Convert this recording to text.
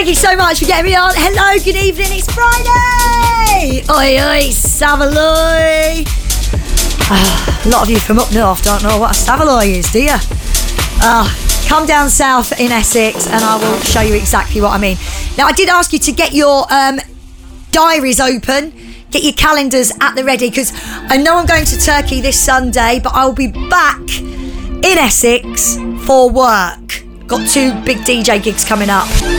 Thank you so much for getting me on. Hello, good evening, it's Friday. Oi, oi, Saveloy. A lot of you from up north don't know what a Saveloy is, do you? Come down south in Essex and I will show you exactly what I mean. Now, I did ask you to get your diaries open, get your calendars at the ready, because I know I'm going to Turkey this Sunday, but I'll be back in Essex for work. Got 2 big DJ gigs coming up.